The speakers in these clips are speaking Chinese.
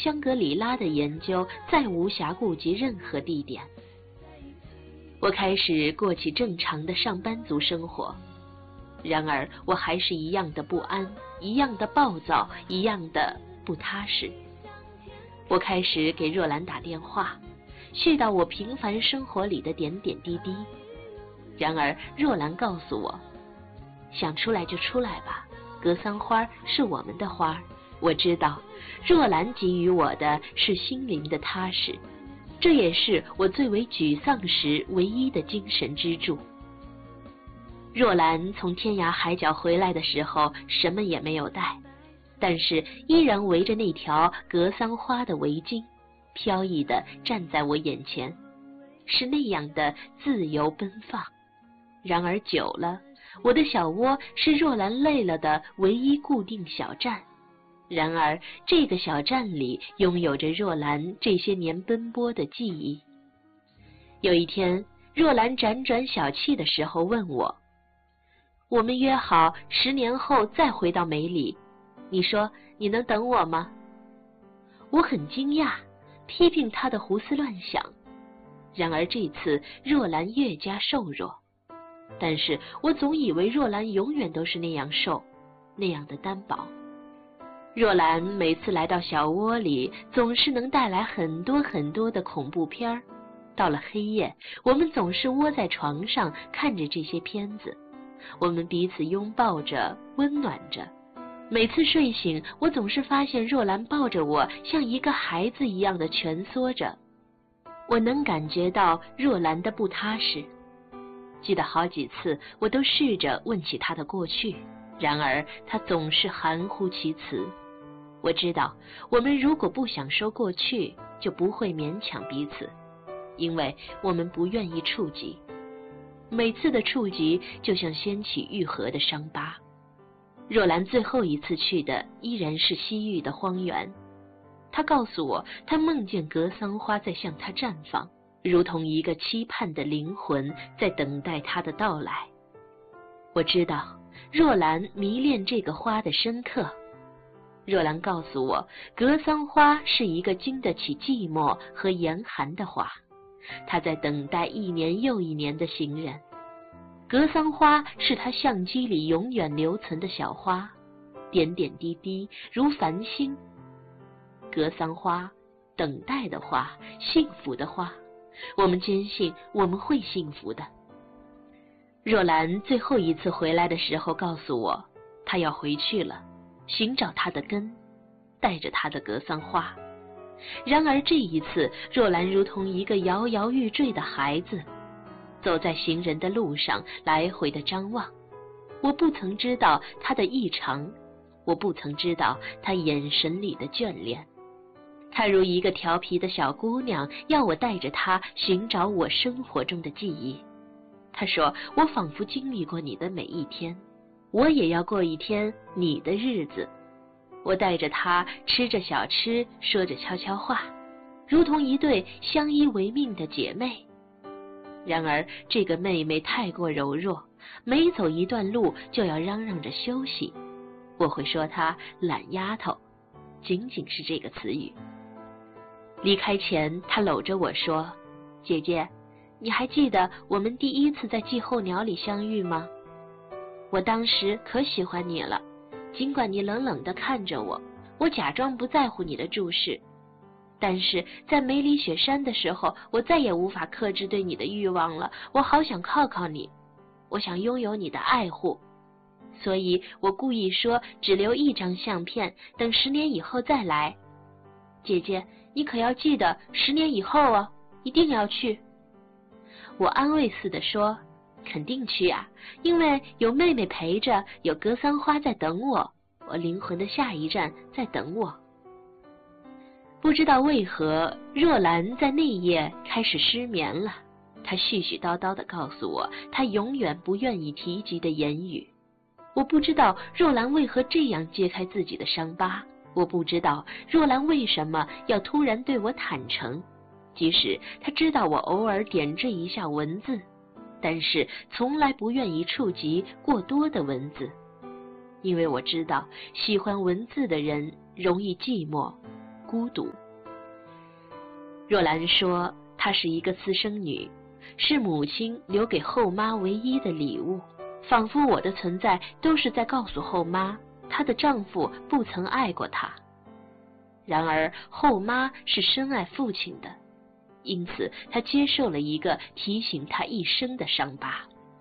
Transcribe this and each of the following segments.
香格里拉的研究再无暇顾及任何地点。我开始过起正常的上班族生活，然而我还是一样的不安，一样的暴躁，一样的不踏实。我开始给若兰打电话，絮叨我平凡生活里的点点滴滴。然而若兰告诉我，想出来就出来吧，格桑花是我们的花。我知道若兰给予我的是心灵的踏实，这也是我最为沮丧时唯一的精神支柱。若兰从天涯海角回来的时候什么也没有带，但是依然围着那条格桑花的围巾，飘逸地站在我眼前，是那样的自由奔放。然而久了，我的小窝是若兰累了的唯一固定小站。然而这个小站里拥有着若兰这些年奔波的记忆。有一天，若兰辗转小憩的时候问我，我们约好10年后再回到梅里，你说你能等我吗？我很惊讶，批评她的胡思乱想。然而这次若兰越加瘦弱，但是我总以为若兰永远都是那样瘦，那样的单薄。若兰每次来到小窝里，总是能带来很多很多的恐怖片儿。到了黑夜，我们总是窝在床上看着这些片子，我们彼此拥抱着，温暖着。每次睡醒，我总是发现若兰抱着我，像一个孩子一样的蜷缩着。我能感觉到若兰的不踏实。记得好几次，我都试着问起她的过去，然而她总是含糊其辞。我知道，我们如果不想说过去，就不会勉强彼此，因为我们不愿意触及。每次的触及就像掀起愈合的伤疤。若兰最后一次去的依然是西域的荒原。她告诉我，她梦见格桑花在向她绽放，如同一个期盼的灵魂在等待她的到来。我知道若兰迷恋这个花的深刻。若兰告诉我，格桑花是一个经得起寂寞和严寒的花，她在等待1年又1年的行人。格桑花是她相机里永远留存的小花，点点滴滴如繁星。格桑花，等待的花，幸福的花，我们坚信我们会幸福的。若兰最后一次回来的时候告诉我，她要回去了，寻找她的根，带着她的格桑花。然而这一次，若兰如同一个摇摇欲坠的孩子，走在行人的路上，来回的张望。我不曾知道她的异常，我不曾知道她眼神里的眷恋。她如一个调皮的小姑娘，要我带着她寻找我生活中的记忆。她说，我仿佛经历过你的每一天，我也要过一天你的日子。我带着她吃着小吃，说着悄悄话，如同一对相依为命的姐妹。然而这个妹妹太过柔弱，每走一段路就要嚷嚷着休息。我会说她懒丫头，仅仅是这个词语。离开前，她搂着我说，姐姐，你还记得我们第一次在季候鸟里相遇吗？我当时可喜欢你了，尽管你冷冷地看着我，我假装不在乎你的注视。但是在梅里雪山的时候，我再也无法克制对你的欲望了，我好想靠靠你，我想拥有你的爱护。所以我故意说只留1张相片，等10年以后再来。姐姐，你可要记得10年以后啊，一定要去。我安慰似的说，肯定去啊，因为有妹妹陪着，有格桑花在等我，我灵魂的下一站在等我。不知道为何，若兰在那夜开始失眠了。她絮絮叨叨地告诉我，她永远不愿意提及的言语。我不知道若兰为何这样揭开自己的伤疤，我不知道若兰为什么要突然对我坦诚，即使她知道我偶尔点缀一下文字，但是从来不愿意触及过多的文字，因为我知道喜欢文字的人容易寂寞、 孤独。若兰说她是一个私生女，是母亲留给后妈唯一的礼物，仿佛我的存在都是在告诉后妈，她的丈夫不曾爱过她。然而后妈是深爱父亲的，因此她接受了一个提醒她一生的伤疤。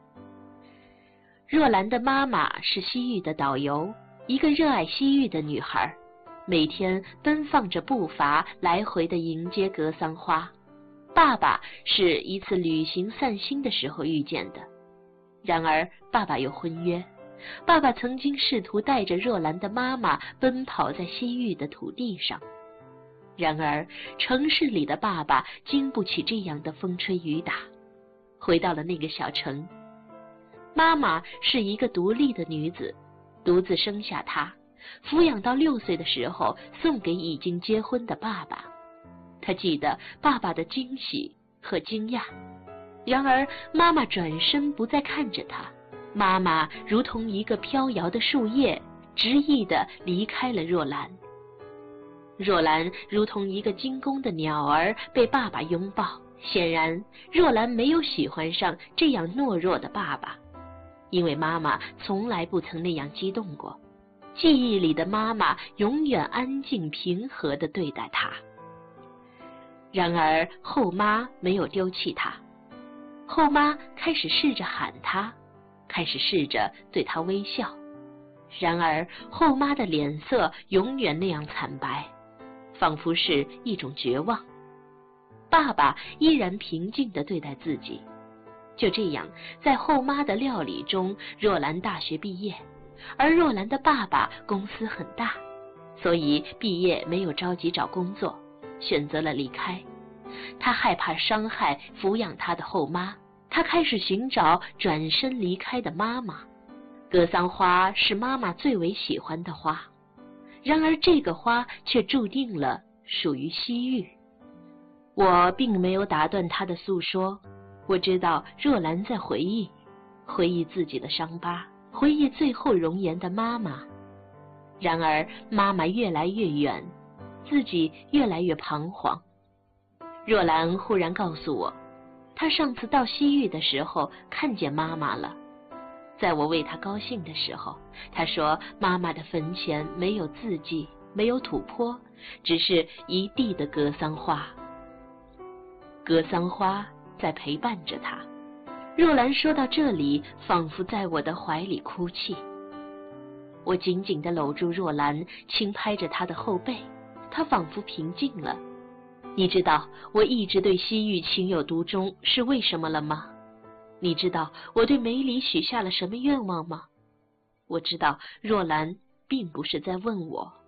若兰的妈妈是西域的导游，一个热爱西域的女孩，每天奔放着步伐来回地迎接格桑花。爸爸是一次旅行散心的时候遇见的，然而爸爸有婚约。爸爸曾经试图带着若兰的妈妈奔跑在西域的土地上，然而城市里的爸爸经不起这样的风吹雨打，回到了那个小城。妈妈是一个独立的女子，独自生下她，抚养到6岁的时候送给已经结婚的爸爸。她记得爸爸的惊喜和惊讶，然而妈妈转身不再看着她，妈妈如同一个飘摇的树叶，执意地离开了若兰。若兰如同一个惊弓的鸟儿被爸爸拥抱，显然若兰没有喜欢上这样懦弱的爸爸，因为妈妈从来不曾那样激动过。记忆里的妈妈永远安静平和地对待她。然而后妈没有丢弃她，后妈开始试着喊她，开始试着对她微笑。然而后妈的脸色永远那样惨白，仿佛是一种绝望。爸爸依然平静地对待自己。就这样，在后妈的料理中，若兰大学毕业，而若兰的爸爸公司很大，所以毕业没有着急找工作，选择了离开。他害怕伤害抚养他的后妈，他开始寻找转身离开的妈妈。格桑花是妈妈最为喜欢的花，然而这个花却注定了属于西域。我并没有打断他的诉说，我知道若兰在回忆自己的伤疤，回忆最后容颜的妈妈。然而妈妈越来越远，自己越来越彷徨。若兰忽然告诉我，她上次到西域的时候看见妈妈了。在我为她高兴的时候，她说妈妈的坟前没有字迹，没有土坡，只是一地的格桑花。格桑花在陪伴着她。若兰说到这里，仿佛在我的怀里哭泣。我紧紧地搂住若兰，轻拍着她的后背，她仿佛平静了。你知道我一直对西域情有独钟是为什么了吗？你知道我对梅里许下了什么愿望吗？我知道若兰并不是在问我。